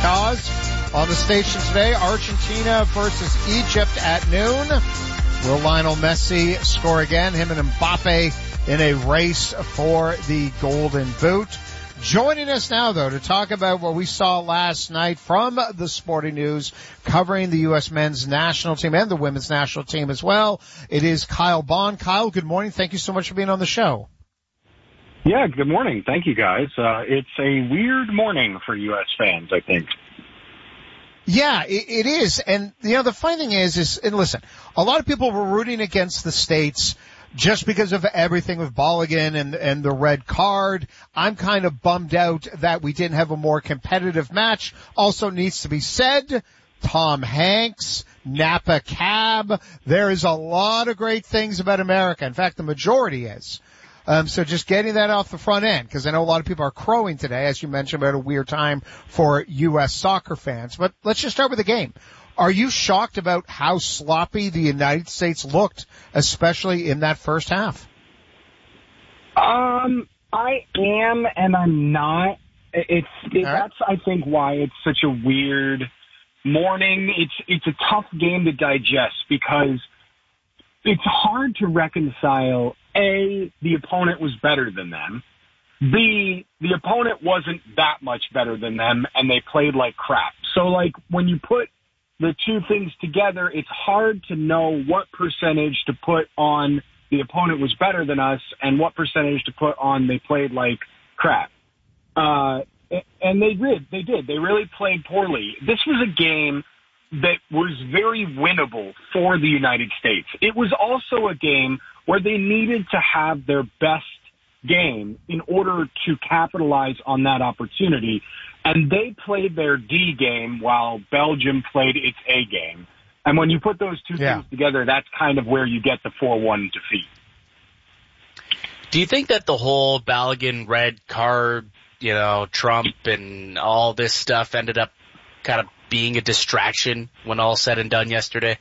because on the station today, Argentina versus Egypt at noon. Will Lionel Messi score again? Him and Mbappe in a race for the Golden Boot. Joining us now, though, to talk about what we saw last night from the Sporting News covering the U.S. men's national team and the women's national team as well, it is Kyle Bond. Kyle, good morning. Thank you so much for being on the show. Yeah, good morning. Thank you, guys. It's a weird morning for U.S. fans, I think. Yeah, it is. And, the funny thing is, and listen, a lot of people were rooting against the States just because of everything with Balogun and the red card. I'm kind of bummed out that we didn't have a more competitive match. Also needs to be said, Tom Hanks, Napa Cab, there is a lot of great things about America. In fact, the majority is. So just getting that off the front end, because I know a lot of people are crowing today, as you mentioned, about a weird time for U.S. soccer fans. But let's just start with the game. Are you shocked about how sloppy the United States looked, especially in that first half? I am, and I'm not. That's, I think, why it's such a weird morning. It's a tough game to digest because it's hard to reconcile, A, the opponent was better than them, B, the opponent wasn't that much better than them, and they played like crap. So, when you put the two things together, it's hard to know what percentage to put on the opponent was better than us and what percentage to put on they played like crap. And they did. They really played poorly. This was a game that was very winnable for the United States. It was also a game where they needed to have their best game in order to capitalize on that opportunity. And they played their D game while Belgium played its A game. And when you put those two things together, that's kind of where you get the 4-1 defeat. Do you think that the whole Balogun red card, Trump and all this stuff ended up kind of being a distraction when all said and done yesterday?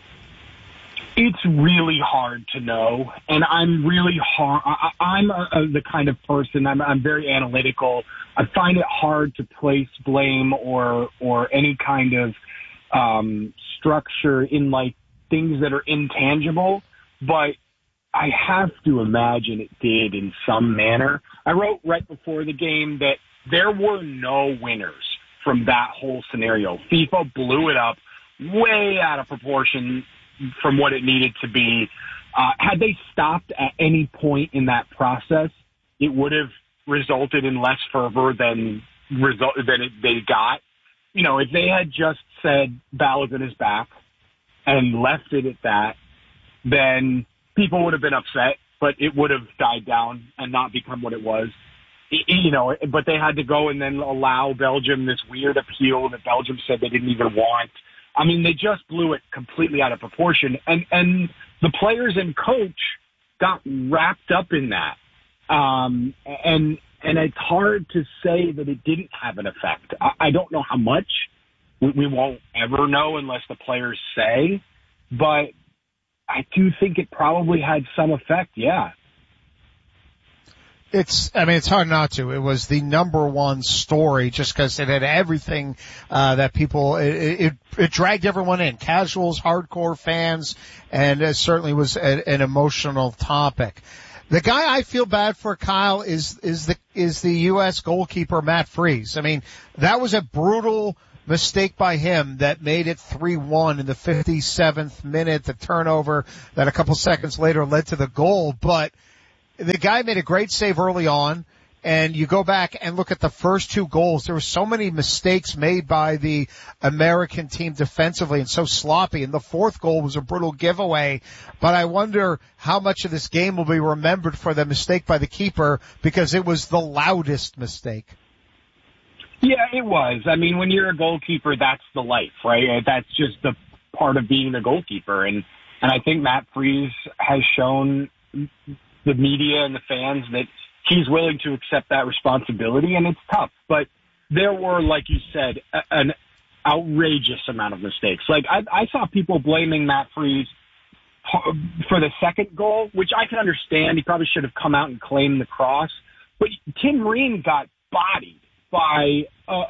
It's really hard to know, and I'm really hard. I'm the kind of person, I'm very analytical. I find it hard to place blame or any kind of structure in things that are intangible, but I have to imagine it did in some manner. I wrote right before the game that there were no winners from that whole scenario. FIFA blew it up way out of proportion from what it needed to be. Had they stopped at any point in that process, it would have resulted in less fervor than they got. If they had just said Balogun is back and left it at that, then people would have been upset, but it would have died down and not become what it was. But they had to go and then allow Belgium this weird appeal that Belgium said they didn't even want. I mean, they just blew it completely out of proportion. And the players and coach got wrapped up in that. And it's hard to say that it didn't have an effect. I don't know how much. We won't ever know unless the players say. But I do think it probably had some effect, yeah. It's hard not to. It was the number one story just because it had everything, that people, it dragged everyone in. Casuals, hardcore fans, and it certainly was an emotional topic. The guy I feel bad for, Kyle, is the U.S. goalkeeper, Matt Freese. I mean, that was a brutal mistake by him that made it 3-1 in the 57th minute, the turnover that a couple seconds later led to the goal, but the guy made a great save early on, and you go back and look at the first two goals. There were so many mistakes made by the American team defensively and so sloppy, and the fourth goal was a brutal giveaway. But I wonder how much of this game will be remembered for the mistake by the keeper because it was the loudest mistake. Yeah, it was. I mean, when you're a goalkeeper, that's the life, right? That's just the part of being a goalkeeper. And I think Matt Freese has shown the media and the fans that he's willing to accept that responsibility, and it's tough. But there were, like you said, an outrageous amount of mistakes. I saw people blaming Matt Freese for the second goal, which I can understand. He probably should have come out and claimed the cross. But Tim Ream got bodied by a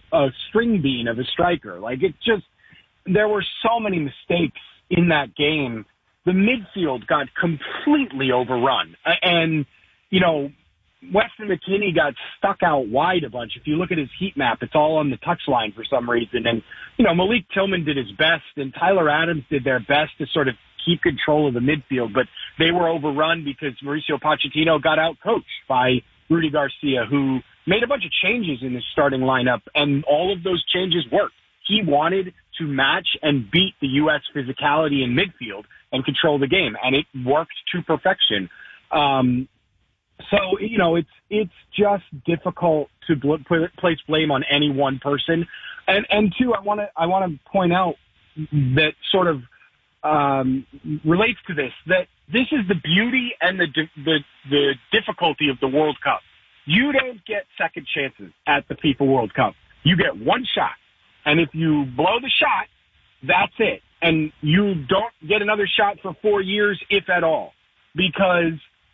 a string bean of a striker. Like, it just, there were so many mistakes in that game. The midfield got completely overrun. And, you know, Weston McKennie got stuck out wide a bunch. If you look at his heat map, it's all on the touchline for some reason. And, you know, Malik Tillman did his best, and Tyler Adams did their best to sort of keep control of the midfield, but they were overrun because Mauricio Pochettino got out-coached by Rudy Garcia, who made a bunch of changes in his starting lineup, and all of those changes worked. He wanted to match and beat the U.S. physicality in midfield and control the game, and it worked to perfection. So, you know, it's just difficult to place blame on any one person. And two, I want to point out that sort of relates to this, that this is the beauty and the difficulty of the World Cup. You don't get second chances at the FIFA World Cup. You get one shot. And if you blow the shot, that's it. And you don't get another shot for 4 years, if at all. Because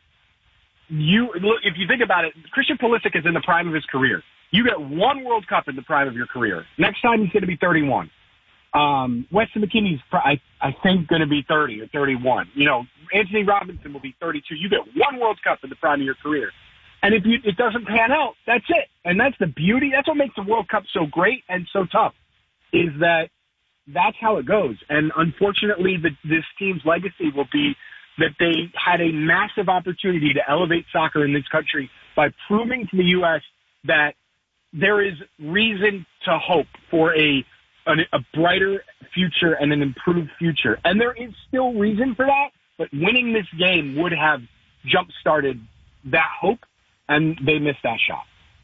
if you think about it, Christian Pulisic is in the prime of his career. You get one World Cup in the prime of your career. Next time he's going to be 31. Weston McKennie's, I think, going to be 30 or 31. You know, Anthony Robinson will be 32. You get one World Cup in the prime of your career. And if it doesn't pan out, that's it. And that's the beauty. That's what makes the World Cup so great and so tough, is that that's how it goes. And unfortunately, this team's legacy will be that they had a massive opportunity to elevate soccer in this country by proving to the U.S. that there is reason to hope for a brighter future and an improved future. And there is still reason for that, but winning this game would have jump-started that hope, and they missed that shot.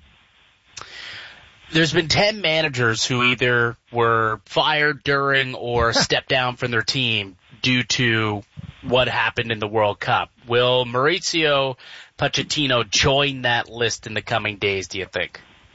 There's been 10 managers who either were fired during or stepped down from their team due to what happened in the World Cup. Will Mauricio Pochettino join that list in the coming days, do you think?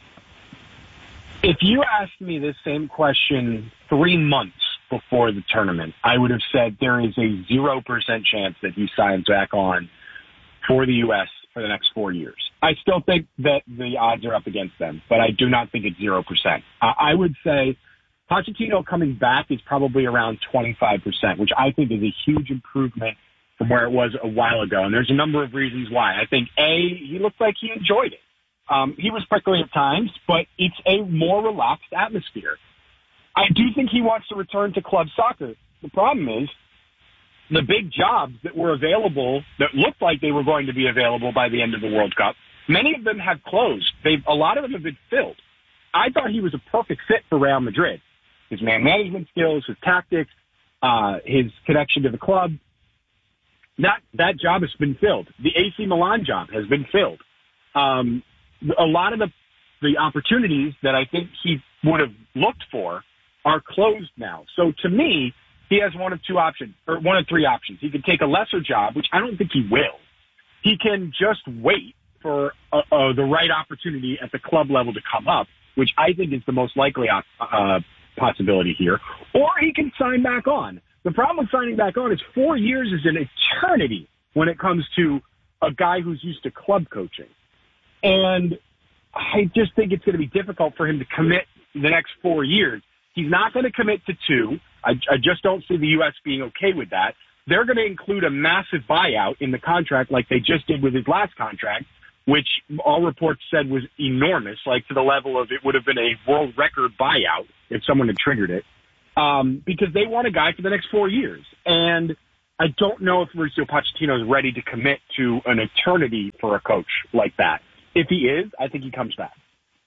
If you asked me this same question 3 months before the tournament, I would have said there is a 0% chance that he signs back on for the U.S. for the next 4 years. I still think that the odds are up against them, but I do not think it's 0%. I would say Pochettino coming back is probably around 25%, which I think is a huge improvement from where it was a while ago. And there's a number of reasons why. I think, A, he looked like he enjoyed it. He was prickly at times, but it's a more relaxed atmosphere. I do think he wants to return to club soccer. The problem is the big jobs that were available, that looked like they were going to be available by the end of the World Cup, many of them have closed. A lot of them have been filled. I thought he was a perfect fit for Real Madrid. His man management skills, his tactics, his connection to the club. That job has been filled. The AC Milan job has been filled. A lot of the opportunities that I think he would have looked for are closed now. So to me, he has one of three options. He can take a lesser job, which I don't think he will. He can just wait for the right opportunity at the club level to come up, which I think is the most likely possibility here. Or he can sign back on. The problem with signing back on is 4 years is an eternity when it comes to a guy who's used to club coaching. And I just think it's going to be difficult for him to commit the next 4 years. He's not going to commit to 2. I just don't see the U.S. being okay with that. They're going to include a massive buyout in the contract like they just did with his last contract, which all reports said was enormous, like to the level of it would have been a world record buyout if someone had triggered it, because they want a guy for the next 4 years. And I don't know if Mauricio Pochettino is ready to commit to an eternity for a coach like that. If he is, I think he comes back.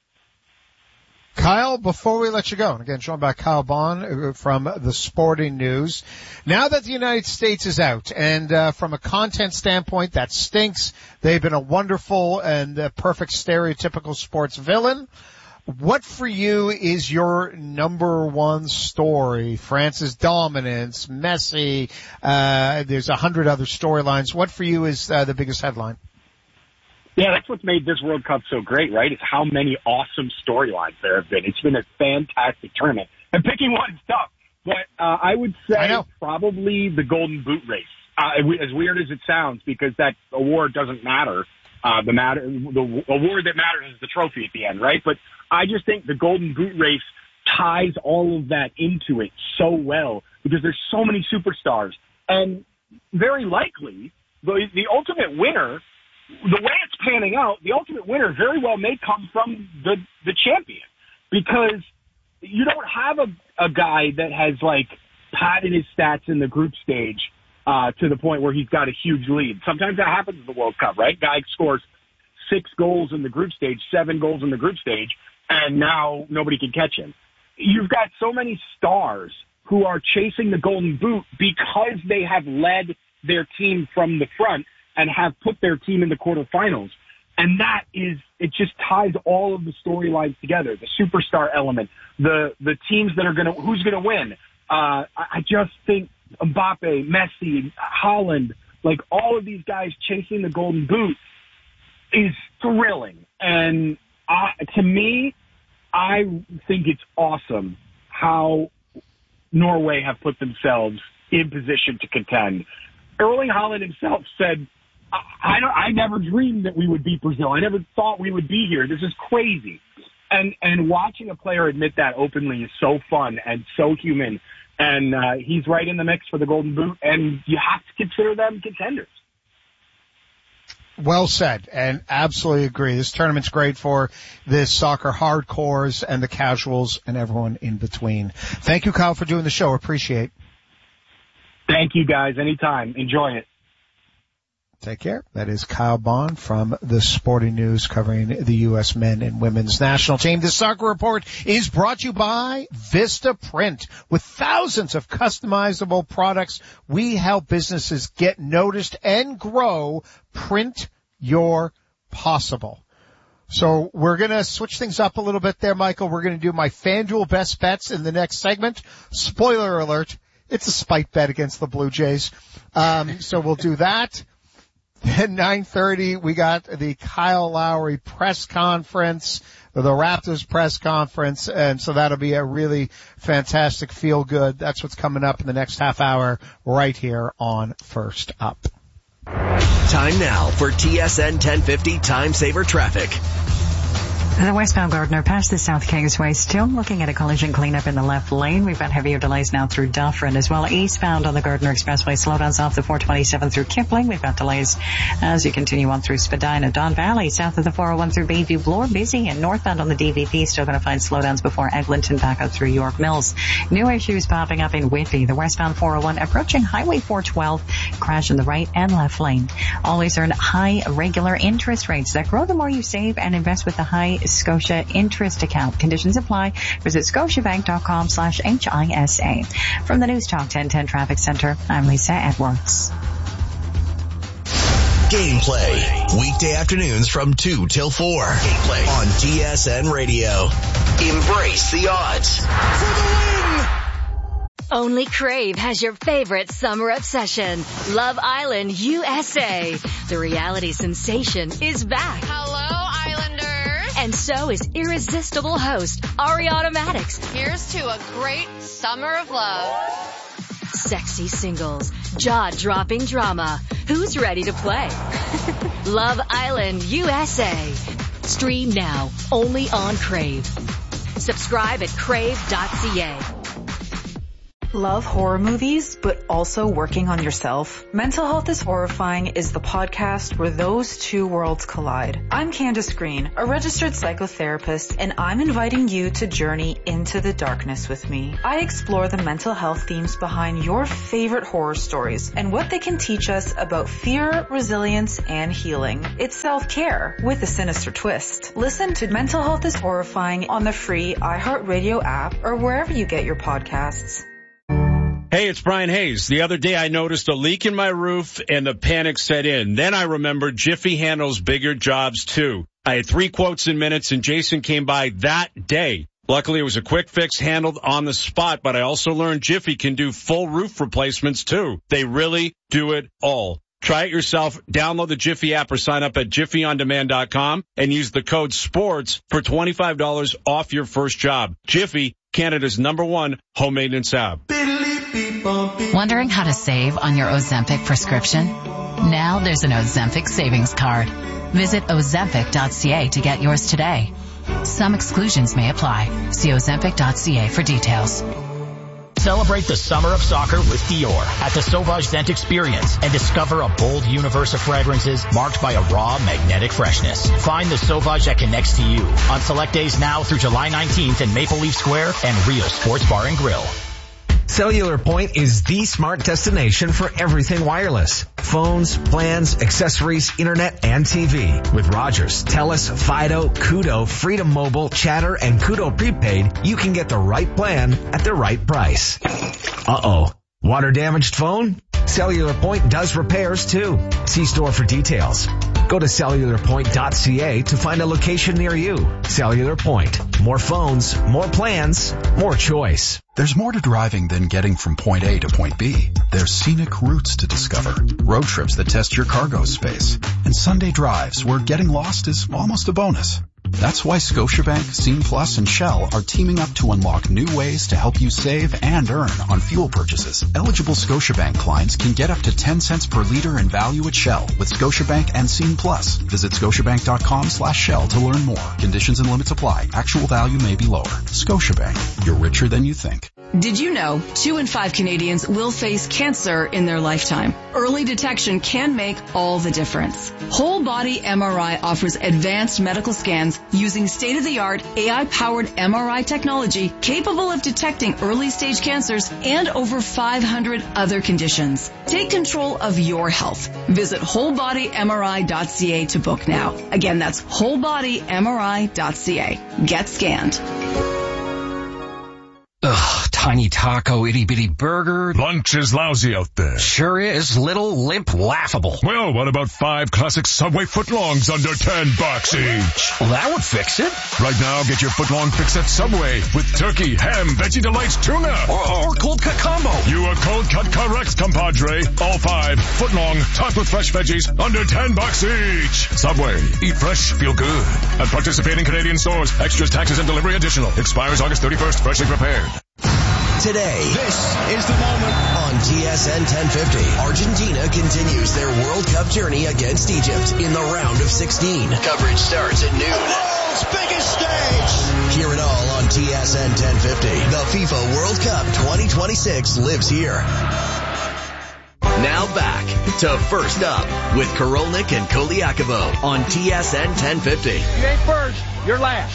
Kyle, before we let you go, and again, joined by Kyle Bond from the Sporting News. Now that the United States is out, and from a content standpoint, that stinks. They've been a wonderful and perfect stereotypical sports villain. What for you is your number one story? France's dominance, Messi, there's 100 other storylines. What for you is the biggest headline? Yeah, that's what's made this World Cup so great, right? It's how many awesome storylines there have been. It's been a fantastic tournament. And picking one's tough, but I would say probably the Golden Boot race. As weird as it sounds, because that award doesn't matter. The award that matters is the trophy at the end, right? But I just think the Golden Boot race ties all of that into it so well because there's so many superstars. And very likely, the ultimate winner, the way it's panning out, the ultimate winner very well may come from the champion because you don't have a guy that has, like, padded his stats in the group stage to the point where he's got a huge lead. Sometimes that happens in the World Cup, right? Guy scores 6 goals in the group stage, 7 goals in the group stage, and now nobody can catch him. You've got so many stars who are chasing the Golden Boot because they have led their team from the front and have put their team in the quarterfinals. And that is, it just ties all of the storylines together. The superstar element, the teams that are who's gonna win. I just think Mbappe, Messi, Haaland, like all of these guys chasing the Golden Boot is thrilling. And to me, I think it's awesome how Norway have put themselves in position to contend. Erling Haaland himself said, I never dreamed that we would beat Brazil. I never thought we would be here. This is crazy. And watching a player admit that openly is so fun and so human. And he's right in the mix for the Golden Boot, and you have to consider them contenders. Well said, and absolutely agree. This tournament's great for the soccer hardcores and the casuals and everyone in between. Thank you, Kyle, for doing the show. Appreciate it. Thank you, guys. Anytime. Enjoy it. Take care. That is Kyle Bond from the Sporting News covering the U.S. men and women's national team. The Soccer Report is brought to you by Vista Print. With thousands of customizable products, we help businesses get noticed and grow. Print your possible. So we're going to switch things up a little bit there, Michael. We're going to do my FanDuel best bets in the next segment. Spoiler alert, it's a spite bet against the Blue Jays. So we'll do that. Then 9:30, we got the Kyle Lowry press conference, the Raptors press conference, and so that'll be a really fantastic feel good. That's what's coming up in the next half hour right here on First Up. Time now for TSN 1050 Time Saver Traffic. The westbound Gardner past the South Kingsway, still looking at a collision cleanup in the left lane. We've got heavier delays now through Dufferin as well. Eastbound on the Gardner Expressway, slowdowns off the 427 through Kipling. We've got delays as you continue on through Spadina. Don Valley, south of the 401 through Bayview Bloor, busy. And northbound on the DVP, still going to find slowdowns before Eglinton back out through York Mills. New issues popping up in Whitby. The westbound 401 approaching Highway 412, crash in the right and left lane. Always earn high regular interest rates that grow the more you save and invest with the High Scotia interest account. Conditions apply. Visit scotiabank.com/HISA. From the News Talk 1010 Traffic Center, I'm Lisa Edwards. Gameplay. Weekday afternoons from 2 till 4. Gameplay on TSN Radio. Embrace the odds. For the win! Only Crave has your favorite summer obsession. Love Island USA. The reality sensation is back. Hello, Islanders. And so is irresistible host Ariana Maddox. Here's to a great summer of love. Sexy singles, jaw-dropping drama. Who's ready to play? Love Island USA. Stream now, only on Crave. Subscribe at crave.ca. Love horror movies, but also working on yourself? Mental Health is Horrifying is the podcast where those two worlds collide. I'm Candace Green, a registered psychotherapist, and I'm inviting you to journey into the darkness with me. I explore the mental health themes behind your favorite horror stories and what they can teach us about fear, resilience, and healing. It's self-care with a sinister twist. Listen to Mental Health is Horrifying on the free iHeartRadio app or wherever you get your podcasts. Hey, it's Brian Hayes. The other day I noticed a leak in my roof and the panic set in. Then I remembered Jiffy handles bigger jobs too. I had 3 quotes in minutes and Jason came by that day. Luckily it was a quick fix handled on the spot, but I also learned Jiffy can do full roof replacements too. They really do it all. Try it yourself. Download the Jiffy app or sign up at jiffyondemand.com and use the code SPORTS for $25 off your first job. Jiffy, Canada's #1 home maintenance app. Wondering how to save on your Ozempic prescription? Now there's an Ozempic savings card. Visit Ozempic.ca to get yours today. Some exclusions may apply. See Ozempic.ca for details. Celebrate the summer of soccer with Dior at the Sauvage Scent Experience and discover a bold universe of fragrances marked by a raw, magnetic freshness. Find the Sauvage that connects to you on select days now through July 19th in Maple Leaf Square and Rio Sports Bar and Grill. Cellular Point is the smart destination for everything wireless. Phones, plans, accessories, internet, and TV. With Rogers, TELUS, Fido, Kudo, Freedom Mobile, Chatter, and Kudo Prepaid, you can get the right plan at the right price. Uh-oh. Water damaged phone? Cellular Point does repairs too. See store for details. Go to cellularpoint.ca to find a location near you. Cellular Point. More phones, more plans, more choice. There's more to driving than getting from point A to point B. There's scenic routes to discover, road trips that test your cargo space, and Sunday drives where getting lost is almost a bonus. That's why Scotiabank, Scene Plus, and Shell are teaming up to unlock new ways to help you save and earn on fuel purchases. Eligible Scotiabank clients can get up to 10 cents per liter in value at Shell with Scotiabank and Scene Plus. Visit scotiabank.com/Shell to learn more. Conditions and limits apply. Actual value may be lower. Scotiabank. You're richer than you think. Did you know 2 in 5 Canadians will face cancer in their lifetime? Early detection can make all the difference. Whole Body MRI offers advanced medical scans using state-of-the-art AI-powered MRI technology capable of detecting early-stage cancers and over 500 other conditions. Take control of your health. Visit wholebodymri.ca to book now. Again, that's wholebodymri.ca. Get scanned. Ugh, tiny taco, itty-bitty burger. Lunch is lousy out there. Sure is. Little, limp, laughable. Well, what about 5 classic Subway footlongs under $10 each? Well, that would fix it. Right now, get your footlong fix at Subway with turkey, ham, Veggie Delights, tuna. Or cold cut combo. You are cold cut correct, compadre. All 5 footlong, topped with fresh veggies, under $10 each. Subway. Eat fresh, feel good. At participating Canadian stores. Extras, taxes, and delivery additional. Expires August 31st. Freshly prepared. Today, this is the moment on TSN 1050. Argentina continues their World Cup journey against Egypt in the round of 16. Coverage starts at noon. The world's biggest stage. Hear it all on TSN 1050. The FIFA World Cup 2026 lives here. Now back to First Up with Korolnik and Koliakovo on TSN 1050. You ain't first, you're last.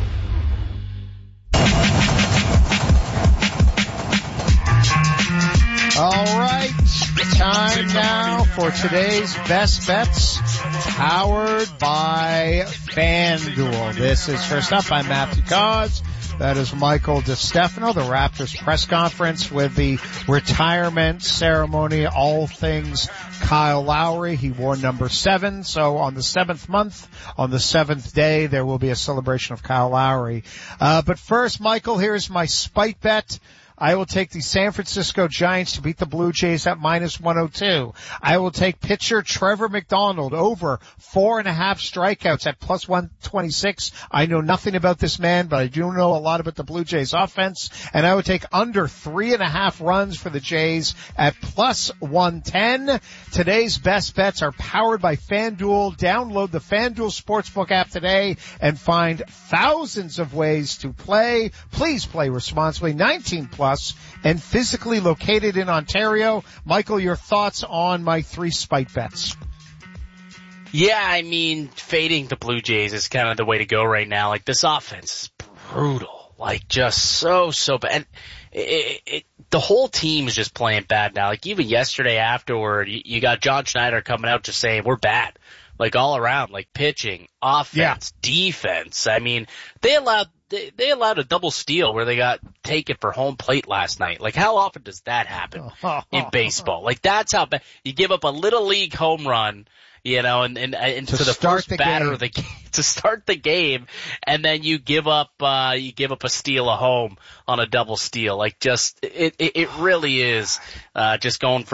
All right, time now for today's Best Bets, powered by FanDuel. This is First Up. I'm Matthew Cause. That is Michael DeStefano, the Raptors press conference with the retirement ceremony, all things Kyle Lowry. He wore number 7, so on the 7th month, on the 7th day, there will be a celebration of Kyle Lowry. But first, Michael, here's my spite bet. I will take the San Francisco Giants to beat the Blue Jays at -102. I will take pitcher Trevor McDonald over 4.5 strikeouts at +126. I know nothing about this man, but I do know a lot about the Blue Jays offense. And I would take under 3.5 runs for the Jays at +110. Today's best bets are powered by FanDuel. Download the FanDuel Sportsbook app today and find thousands of ways to play. Please play responsibly. 19+ and physically located in Ontario. Michael, your thoughts on my 3 spite bets? Yeah, I mean, fading the Blue Jays is kind of the way to go right now. Like, this offense is brutal. Like, just so bad. And the whole team is just playing bad now. Like, even yesterday afterward, you got John Schneider coming out just saying, we're bad. Like, all around, like pitching, offense, defense. I mean, they allowed a double steal where they got taken for home plate last night. Like, how often does that happen in baseball? Like, that's how bad. You give up a little league home run, you know, and to the first batter of the game to start the game, and then you give up a steal at home on a double steal. Like, just it really is just going from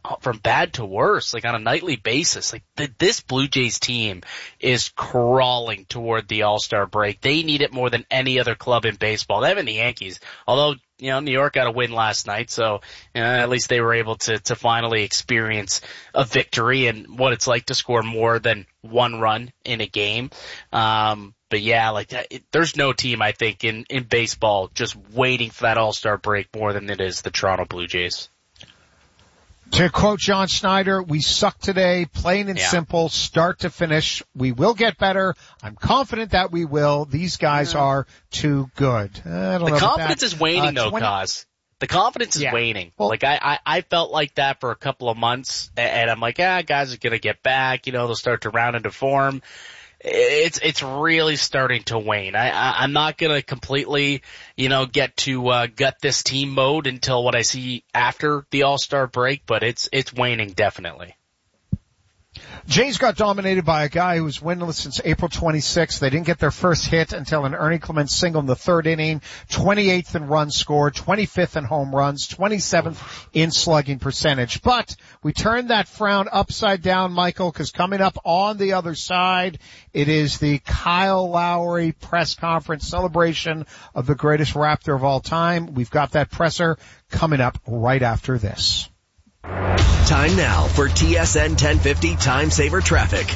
from bad to worse, like on a nightly basis. Like this Blue Jays team is crawling toward the All-Star break. They need it more than any other club in baseball. They have the Yankees, although, New York got a win last night, so at least they were able to finally experience a victory and what it's like to score more than one run in a game. But yeah, like there's no team, I think, in baseball just waiting for that All-Star break more than it is the Toronto Blue Jays. To quote John Schneider, we suck today, plain and simple, start to finish. We will get better. I'm confident that we will. These guys are too good. The confidence is waning, though, Kaz. The confidence is waning. Well, like I felt like that for a couple of months, and I'm like, guys are gonna get back. They'll start to round into form. It's really starting to wane. I'm not gonna completely, get to gut this team mode until what I see after the All-Star break, but it's waning definitely. Jays got dominated by a guy who was winless since April 26th. They didn't get their first hit until an Ernie Clements single in the third inning, 28th in runs scored, 25th in home runs, 27th in slugging percentage. But we turned that frown upside down, Michael, because coming up on the other side, it is the Kyle Lowry press conference celebration of the greatest Raptor of all time. We've got that presser coming up right after this. Time now for TSN 1050 Time Saver Traffic.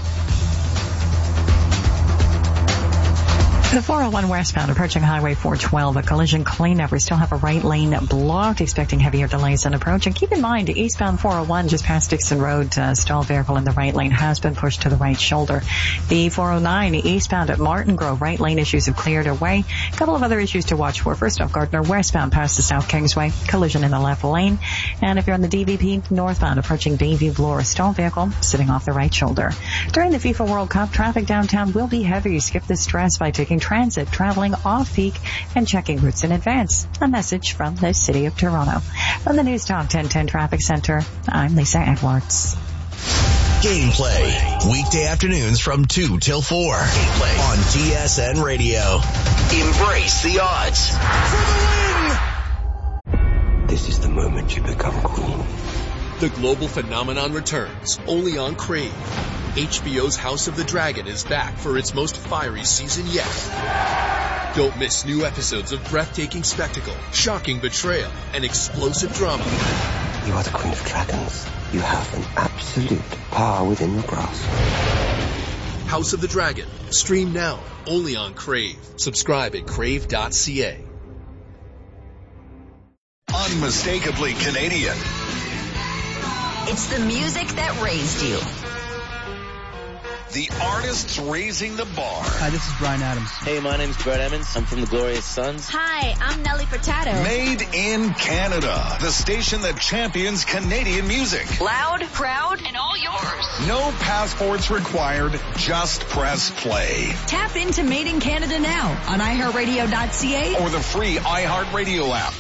The 401 westbound approaching Highway 412, a collision cleanup. We still have a right lane blocked, expecting heavier delays on approach. And keep in mind, eastbound 401 just past Dixon Road, stalled vehicle in the right lane has been pushed to the right shoulder. The 409 eastbound at Martin Grove, right lane issues have cleared away. A couple of other issues to watch for. First off, Gardner westbound past the South Kingsway, collision in the left lane. And if you're on the DVP northbound approaching Bayview Bloor, stalled vehicle sitting off the right shoulder. During the FIFA World Cup, traffic downtown will be heavy. Skip the stress by taking transit, traveling off-peak, and checking routes in advance. A message from the City of Toronto. From the News Talk 1010 Traffic Center, I'm Lisa Edwards. Gameplay. Weekday afternoons from 2 till 4. Gameplay on TSN Radio. Embrace the odds. For the win! This is the moment you become queen. The global phenomenon returns, only on Crave. HBO's House of the Dragon is back for its most fiery season yet. Don't miss new episodes of breathtaking spectacle, shocking betrayal, and explosive drama. You are the Queen of Dragons. You have an absolute power within your grasp. House of the Dragon. Stream now, only on Crave. Subscribe at crave.ca. Unmistakably Canadian. It's the music that raised you. The artists raising the bar. Hi, this is Bryan Adams. Hey, my name's Brett Emmons. I'm from the Glorious Sons. Hi, I'm Nelly Furtado. Made in Canada. The station that champions Canadian music. Loud, proud, and all yours. No passports required. Just press play. Tap into Made in Canada now on iHeartRadio.ca or the free iHeartRadio app.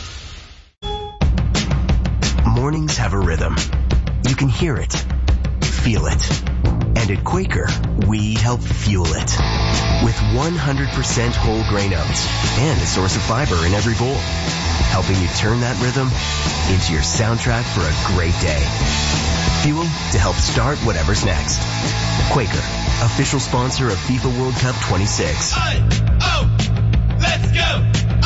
Mornings have a rhythm. You can hear it, feel it. And at Quaker, we help fuel it with 100% whole grain oats and a source of fiber in every bowl, helping you turn that rhythm into your soundtrack for a great day. Fuel to help start whatever's next. Quaker, official sponsor of FIFA World Cup 26. Let's go!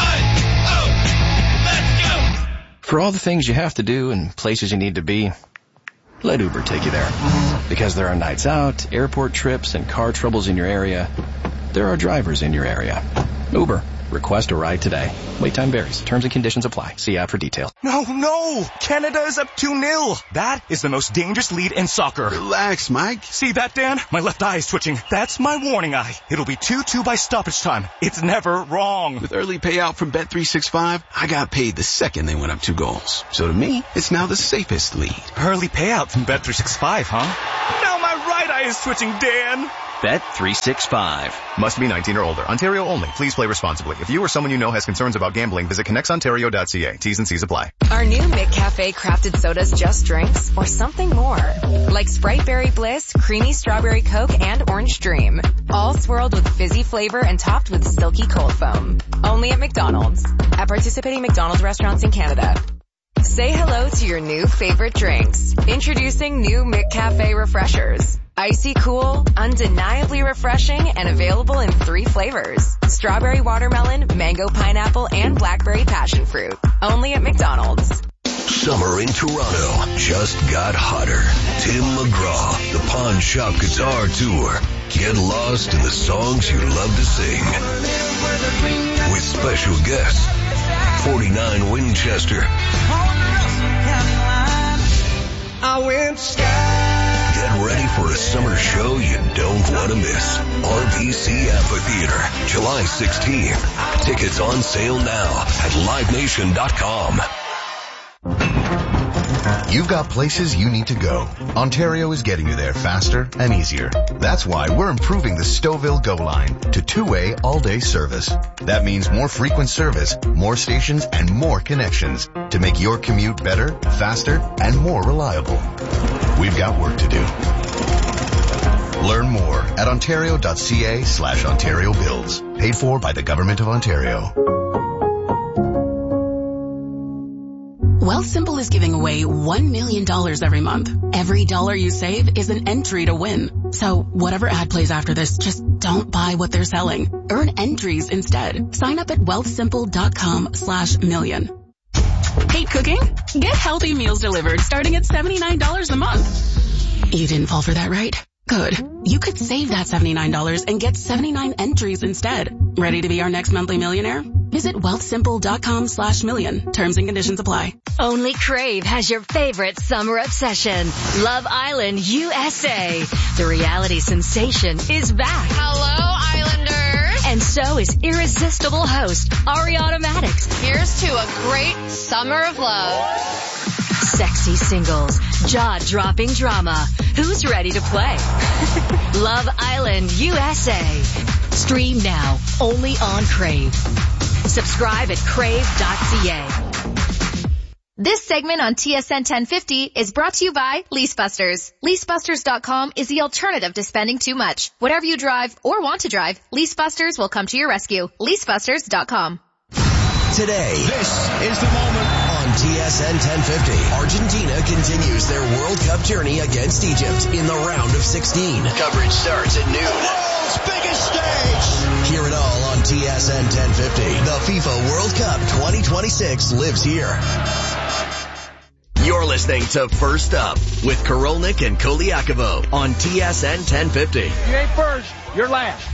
Let's go! For all the things you have to do and places you need to be, let Uber take you there. Because there are nights out, airport trips, and car troubles in your area, there are drivers in your area. Uber. Request a ride today. Wait time varies. Terms and conditions apply. See app for details. No! Canada is up 2-0. That is the most dangerous lead in soccer. Relax, Mike. See that, Dan? My left eye is twitching. That's my warning eye. It'll be 2-2 by stoppage time. It's never wrong. With early payout from Bet365, I got paid the second they went up 2 goals. So to me, it's now the safest lead. Early payout from Bet365, huh? Now my right eye is twitching, Dan. Bet365. Must be 19 or older. Ontario only. Please play responsibly. If you or someone you know has concerns about gambling, visit connectsontario.ca. T's and C's apply. Our new McCafe crafted sodas just drinks or something more. Like Sprite Berry Bliss, Creamy Strawberry Coke, and Orange Dream. All swirled with fizzy flavor and topped with silky cold foam. Only at McDonald's. At participating McDonald's restaurants in Canada. Say hello to your new favorite drinks. Introducing new McCafe Refreshers. Icy cool, undeniably refreshing, and available in 3 flavors. Strawberry watermelon, mango pineapple, and blackberry passion fruit. Only at McDonald's. Summer in Toronto just got hotter. Tim McGraw, the Pawn Shop Guitar Tour. Get lost in the songs you love to sing. With special guests, 49 Winchester. Get ready for a summer show you don't want to miss. RBC Amphitheater, July 16th. Tickets on sale now at livenation.com. You've got places you need to go. Ontario is getting you there faster and easier. That's why we're improving the Stouffville Go line to 2-way all-day service. That means more frequent service, more stations, and more connections to make your commute better, faster, and more reliable. We've got work to do. Learn more at ontario.ca/Ontario Builds. Paid for by the Government of Ontario. Wealthsimple is giving away $1 million every month. Every dollar you save is an entry to win. So whatever ad plays after this, just don't buy what they're selling. Earn entries instead. Sign up at wealthsimple.com/million. Hate cooking? Get healthy meals delivered starting at $79 a month. You didn't fall for that, right? Good. You could save that $79 and get 79 entries instead. Ready to be our next monthly millionaire? Visit wealthsimple.com/million. Terms and conditions apply. Only Crave has your favorite summer obsession. Love Island USA. The reality sensation is back. Hello, Islanders. And so is irresistible host Ariana Maddox. Here's to a great summer of love. Sexy singles, jaw-dropping drama. Who's ready to play? Love Island USA. Stream now, only on Crave. Subscribe at crave.ca. This segment on TSN 1050 is brought to you by Leasebusters. Leasebusters.com is the alternative to spending too much. Whatever you drive or want to drive, Leasebusters will come to your rescue. Leasebusters.com. Today, this is the moment on TSN 1050. Argentina continues their World Cup journey against Egypt in the round of 16. Coverage starts at noon. World's biggest stage. Hear it all on TSN 1050. The FIFA World Cup 2026 lives here. You're listening to First Up with Korolnik and Koliakovo on TSN 1050. You ain't first, you're last.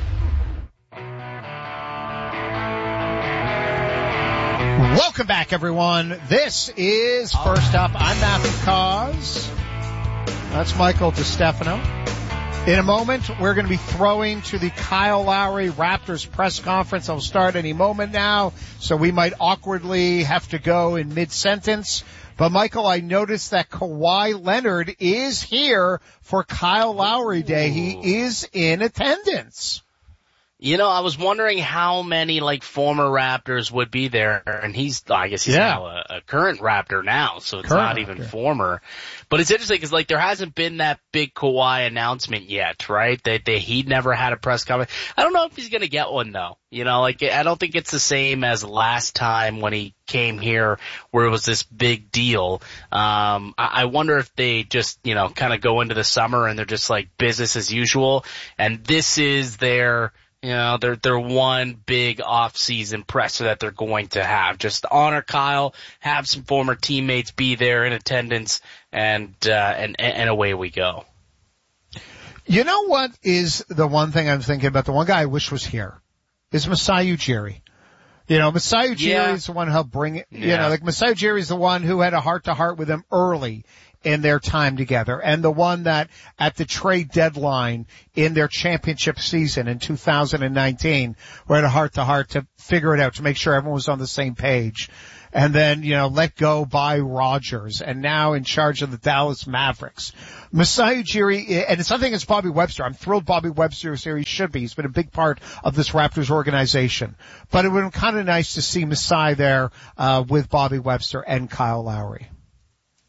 Welcome back, everyone. This is First Up. I'm Matthew Cause. That's Michael DeStefano. In a moment, we're going to be throwing to the Kyle Lowry Raptors press conference. It'll start any moment now, so we might awkwardly have to go in mid-sentence. But, Michael, I noticed that Kawhi Leonard is here for Kyle Lowry Day. He is in attendance. You know, I was wondering how many, former Raptors would be there, and I guess he's now a current Raptor now, so it's not even former. But it's interesting because, there hasn't been that big Kawhi announcement yet, right? He'd never had a press conference. I don't know if he's gonna get one, though. You know, I don't think it's the same as last time when he came here where it was this big deal. I wonder if they just, kind of go into the summer and they're just business as usual, and this is their one big off-season presser that they're going to have. Just honor Kyle, have some former teammates be there in attendance, and away we go. You know what is the one thing I'm thinking about? The one guy I wish was here is Masai Ujiri. Masai Ujiri is the one who helped bring it. Masai Ujiri is the one who had a heart-to-heart with him early in their time together, and the one that at the trade deadline in their championship season in 2019 were at a heart-to-heart to figure it out, to make sure everyone was on the same page. And then, let go by Rodgers, and now in charge of the Dallas Mavericks. Masai Ujiri, and it's something against Bobby Webster. I'm thrilled Bobby Webster is here. He should be. He's been a big part of this Raptors organization. But it would have been kind of nice to see Masai there, with Bobby Webster and Kyle Lowry.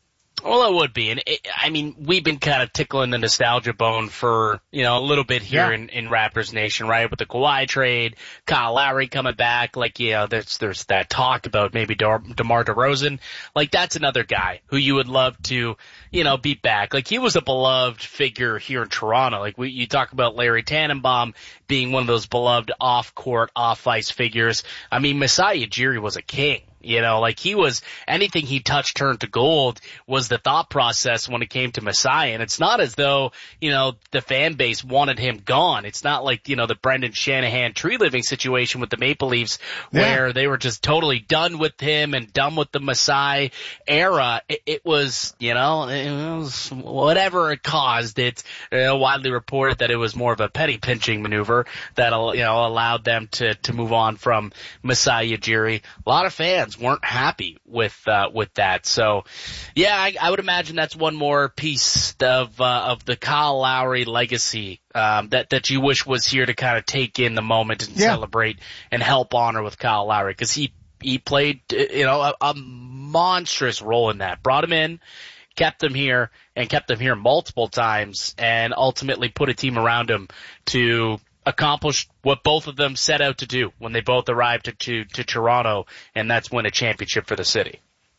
Well, it would be. And we've been kind of tickling the nostalgia bone for, a little bit here in Raptors Nation, right? With the Kawhi trade, Kyle Lowry coming back. Like, there's that talk about maybe DeMar DeRozan. Like, that's another guy who you would love to, be back. Like, he was a beloved figure here in Toronto. Like, you talk about Larry Tannenbaum being one of those beloved off-court, off-ice figures. Masai Ujiri was a king. He was, anything he touched turned to gold was the thought process when it came to Masai. And it's not as though, the fan base wanted him gone. It's not like, the Brendan Shanahan tree living situation with the Maple Leafs where they were just totally done with him and done with the Masai era. It was, it was whatever it caused. It's widely reported that it was more of a penny pinching maneuver that, allowed them to move on from Masai Ujiri. A lot of fans weren't happy with that. So, I would imagine that's one more piece of the Kyle Lowry legacy, that you wish was here to kind of take in the moment and celebrate and help honor with Kyle Lowry. Cause he played, a monstrous role in that. Brought him in, kept him here multiple times, and ultimately put a team around him to accomplish what both of them set out to do when they both arrived to Toronto, and that's win a championship for the city.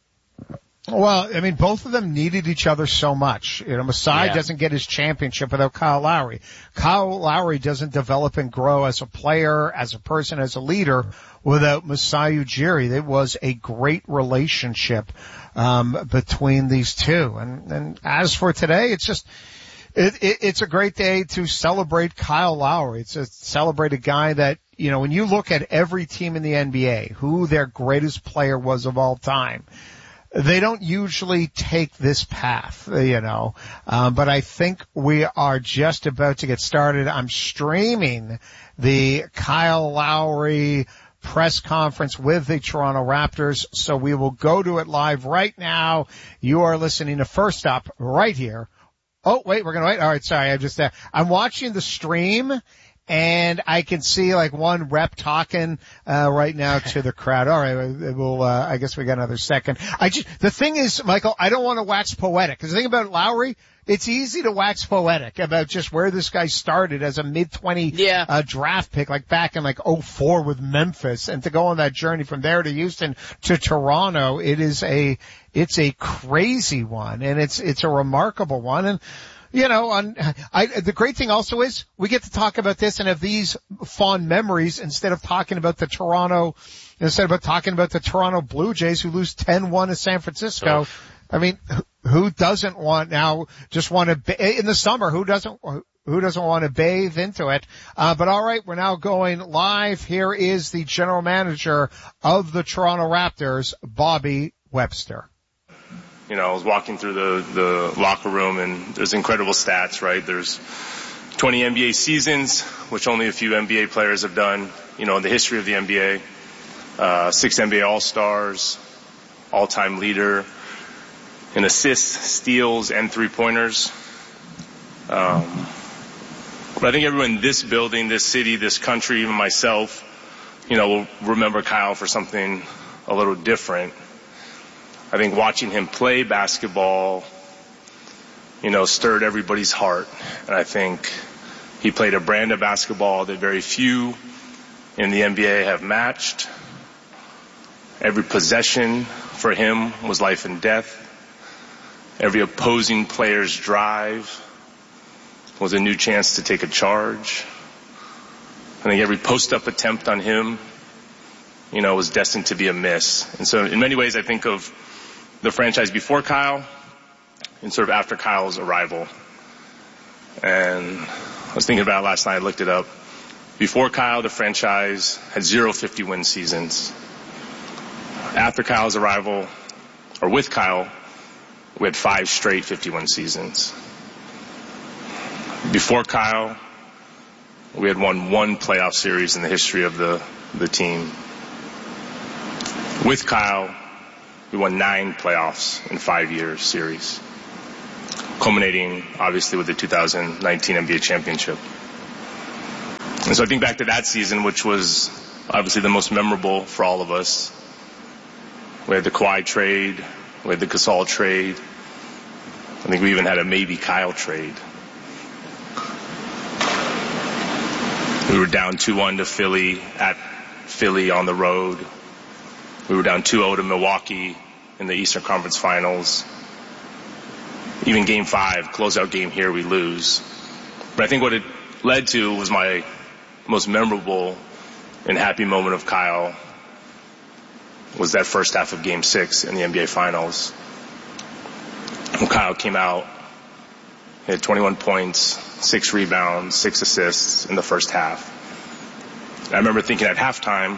Well, both of them needed each other so much. Masai doesn't get his championship without Kyle Lowry. Kyle Lowry doesn't develop and grow as a player, as a person, as a leader without Masai Ujiri. It was a great relationship between these two. And as for today, it's just it's a great day to celebrate Kyle Lowry. It's to celebrate a guy that, when you look at every team in the NBA, who their greatest player was of all time, they don't usually take this path, but I think we are just about to get started. I'm streaming the Kyle Lowry press conference with the Toronto Raptors, so we will go to it live right now. You are listening to First Up right here. Oh, wait, we're going to wait. All right, sorry. I'm watching the stream, and I can see like one rep talking right now to the crowd. All right, we'll I guess we got another second. The thing is, Michael, I don't want to wax poetic, because the thing about Lowry, it's easy to wax poetic about just where this guy started as a mid-20 draft pick, like back in 04 with Memphis, and to go on that journey from there to Houston to Toronto. It's a crazy one, and it's a remarkable one. And the great thing also is we get to talk about this and have these fond memories instead of talking about the Toronto Blue Jays who lose 10-1 to San Francisco. Who doesn't want to in the summer? Who doesn't want to bathe into it? But all right, we're now going live. Here is the general manager of the Toronto Raptors, Bobby Webster. I was walking through the locker room, and there's incredible stats, right? There's 20 NBA seasons, which only a few NBA players have done, in the history of the NBA. 6 NBA All-Stars, all-time leader in assists, steals, and three-pointers. But I think everyone in this building, this city, this country, even myself, will remember Kyle for something a little different. I think watching him play basketball, stirred everybody's heart. And I think he played a brand of basketball that very few in the NBA have matched. Every possession for him was life and death. Every opposing player's drive was a new chance to take a charge. I think every post-up attempt on him, was destined to be a miss. And so in many ways I think of the franchise before Kyle and sort of after Kyle's arrival. And I was thinking about it last night, I looked it up. Before Kyle, the franchise had 0 50-win seasons. After Kyle's arrival, or with Kyle, we had 5 straight 50-win seasons. Before Kyle, we had won 1 playoff series in the history of the team. With Kyle, we won 9 playoffs in 5-year series, culminating obviously with the 2019 NBA championship. And so I think back to that season, which was obviously the most memorable for all of us. We had the Kawhi trade, we had the Gasol trade, I think we even had a maybe Kyle trade. We were down 2-1 to Philly, at Philly on the road. We were down 2-0 to Milwaukee in the Eastern Conference Finals. Even Game 5, closeout game here, we lose. But I think what it led to was my most memorable and happy moment of Kyle was that first half of Game 6 in the NBA Finals. When Kyle came out, he had 21 points, 6 rebounds, 6 assists in the first half. And I remember thinking at halftime,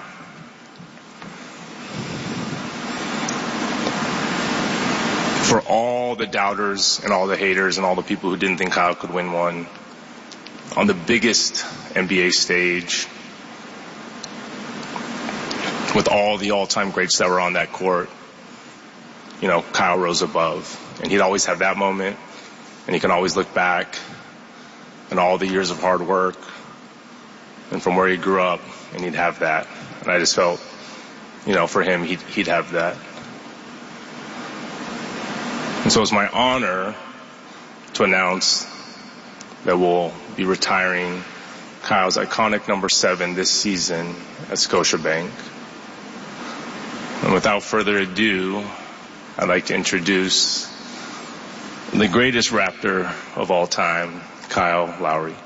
for all the doubters and all the haters and all the people who didn't think Kyle could win one, on the biggest NBA stage, with all the all-time greats that were on that court, you know, Kyle rose above. And he'd always have that moment, and he can always look back and all the years of hard work and from where he grew up, and he'd have that. And I just felt, you know, for him, he'd have that. And so it's my honor to announce that we'll be retiring Kyle's iconic number 7 this season at Scotiabank. And without further ado, I'd like to introduce the greatest Raptor of all time, Kyle Lowry.